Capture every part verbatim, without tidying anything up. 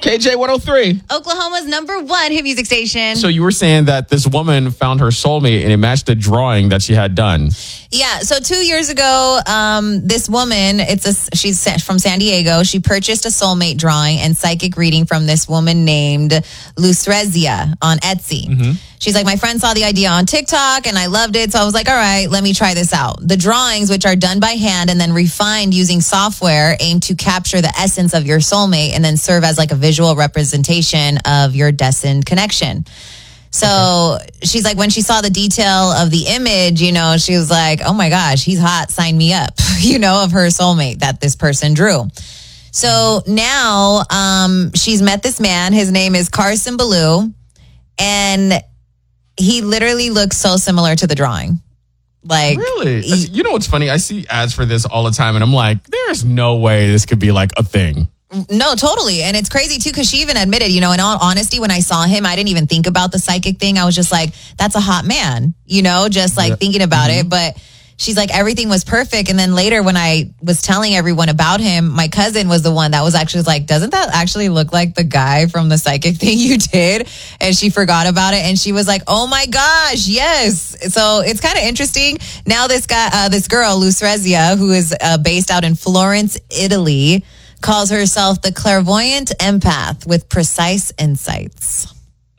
K J one oh three. Oklahoma's number one hit music station. So you were saying that this woman found her soulmate and it matched the drawing that she had done. Yeah. So two years ago, um, this woman, it's a, she's from San Diego. She purchased a soulmate drawing and psychic reading from this woman named Lucrezia on Etsy. Mm-hmm. She's like, my friend saw the idea on TikTok and I loved it. So I was like, all right, let me try this out. The drawings, which are done by hand and then refined using software, aim to capture the essence of your soulmate and then serve as like a visual representation of your destined connection. So okay. She's like, when she saw the detail of the image, you know, she was like, oh my gosh, he's hot. Sign me up, you know, of her soulmate that this person drew. So now um, she's met this man. His name is Carson Ballou. And he literally looks so similar to the drawing. Like, really? He, you know what's funny? I see ads for this all the time and I'm like, there's no way this could be like a thing. No, totally. And it's crazy too, because she even admitted, you know, in all honesty, when I saw him, I didn't even think about the psychic thing. I was just like, that's a hot man, you know, just like yeah. thinking about mm-hmm. it. But she's like, everything was perfect. And then later when I was telling everyone about him, my cousin was the one that was actually like, doesn't that actually look like the guy from the psychic thing you did? And she forgot about it. And she was like, oh my gosh, yes. So it's kind of interesting. Now this guy, uh, this girl, Lucrezia, who is uh, based out in Florence, Italy, calls herself the clairvoyant empath with precise insights.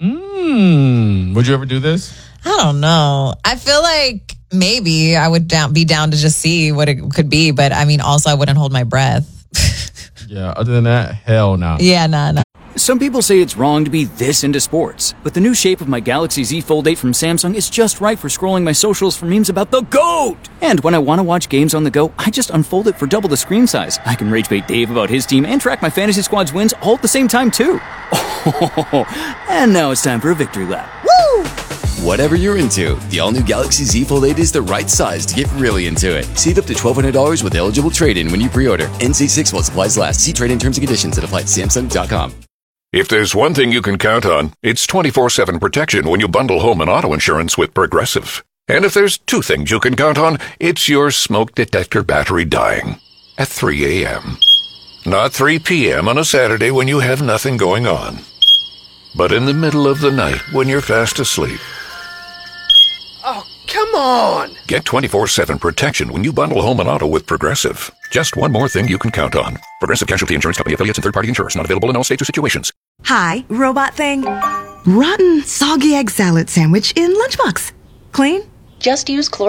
Mm. Would you ever do this? I don't know. I feel like maybe I would down, be down to just see what it could be. But I mean, also I wouldn't hold my breath. Yeah, other than that, hell no. Yeah, no, no. Some people say it's wrong to be this into sports, but the new shape of my Galaxy Z Fold eight from Samsung is just right for scrolling my socials for memes about the GOAT! And when I want to watch games on the go, I just unfold it for double the screen size. I can rage bait Dave about his team and track my fantasy squad's wins all at the same time, too. Oh, and now it's time for a victory lap. Woo! Whatever you're into, the all-new Galaxy Z Fold eight is the right size to get really into it. Save up to twelve hundred dollars with eligible trade-in when you pre-order. N C six while supplies last. See trade-in terms and conditions that apply at Samsung dot com. If there's one thing you can count on, it's twenty-four seven protection when you bundle home and auto insurance with Progressive. And if there's two things you can count on, it's your smoke detector battery dying at three a.m. Not three p.m. on a Saturday when you have nothing going on, but in the middle of the night when you're fast asleep. Oh, come on! Get twenty-four seven protection when you bundle home and auto with Progressive. Just one more thing you can count on. Progressive Casualty Insurance Company affiliates and third-party insurers. Not available in all states or situations. Hi, robot thing. Rotten, soggy egg salad sandwich in lunchbox. Clean? Just use chlor-